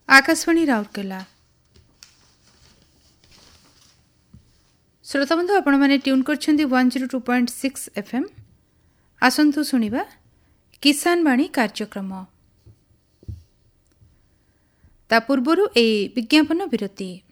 आकाशवाणी राउरकेला। श्रोताबंधु आपण मैंने ट्यून कर 102.6 FM। आसंतु सुनिबा किसान बाणी कार्यक्रम। ता पूर्वरु ए विज्ञापन विरति।